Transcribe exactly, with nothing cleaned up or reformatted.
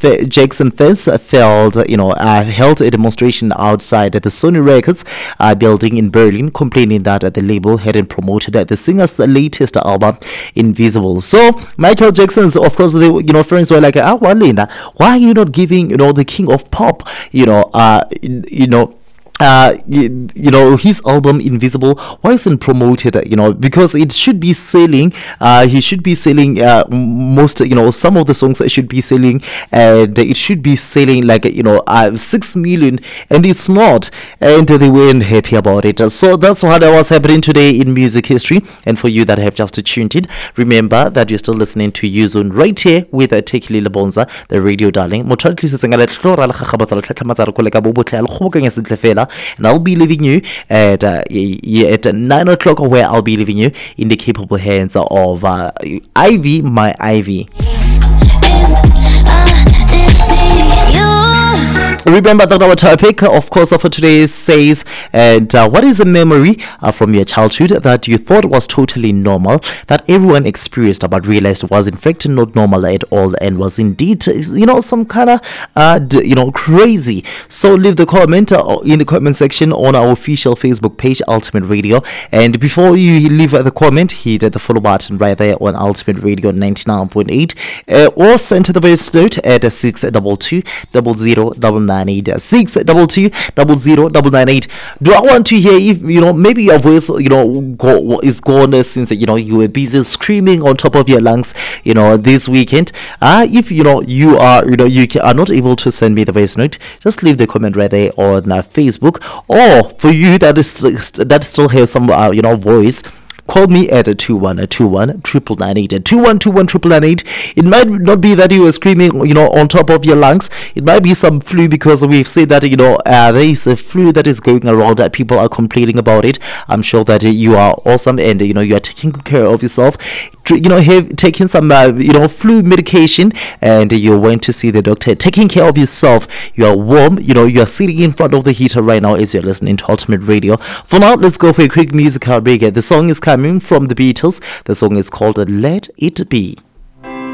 F- Jackson fans felt, you know, uh, held a demonstration outside the Sony Records uh, building in Berlin, complaining that uh, the label hadn't promoted uh, the singer's latest album, Invisible. So Michael Jackson's, of course, the you know friends were like, ah, well, Linda, why are you not giving you know the king of pop, you know, uh, you know. Uh, you, you know his album Invisible, why isn't promoted? You know because it should be selling. Uh, he should be selling uh, most. You know some of the songs should be selling, and it should be selling like you know uh, six million, and it's not. And they weren't happy about it. So that's what was happening today in music history. And for you that have just tuned in, remember that you're still listening to U Zone right here with uh, Tekilile Bonza, the radio darling. And I'll be leaving you at uh, at nine o'clock, where I'll be leaving you in the capable hands of uh, Ivy, my Ivy. Remember that our topic, of course, for today says, and uh, what is a memory uh, from your childhood that you thought was totally normal, that everyone experienced but realized was in fact not normal at all, and was indeed, you know, some kind of, uh, d- you know, crazy. So leave the comment uh, in the comment section on our official Facebook page, Ultimate Radio. And before you leave the comment, hit the follow button right there on Ultimate Radio ninety-nine point eight, uh, or send the voice note at six double two double zero double nine. Six double two double zero double nine eight. Do I want to hear if you know maybe your voice you know go, is gone since you know you were busy screaming on top of your lungs you know this weekend? Ah, uh, if you know you are you know you are not able to send me the voice note, just leave the comment right there on uh, Facebook. Or for you that is that still has some uh, you know voice, call me at a two one two one triple nine eight, two one two one triple nine eight. It might not be that you were screaming, you know, on top of your lungs. It might be some flu, because we've said that, you know, uh, there is a flu that is going around that people are complaining about it. I'm sure that uh, you are awesome, and, you know, you are taking good care of yourself. You know, have taken some, uh, you know, flu medication, and you went to see the doctor. Taking care of yourself. You are warm. You know, you are sitting in front of the heater right now as you're listening to Ultimate Radio. For now, let's go for a quick musical break. The song is coming from the Beatles. The song is called Let It Be.